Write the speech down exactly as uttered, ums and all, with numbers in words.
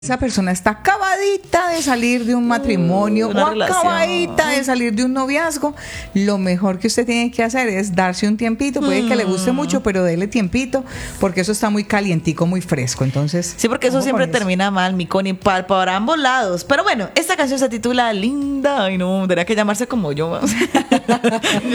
esa persona está acabadita de salir de un matrimonio Una o relación. acabadita de salir de un noviazgo, lo mejor que usted tiene que hacer es darse un tiempito. Puede que le guste mucho, pero dele tiempito, porque eso está muy calientico, muy fresco. Entonces, Sí, porque eso ojo siempre con eso. termina mal, mi Connie, para, para ambos lados. Pero bueno, esta canción se titula Linda. Ay, no, tendría que llamarse como yo.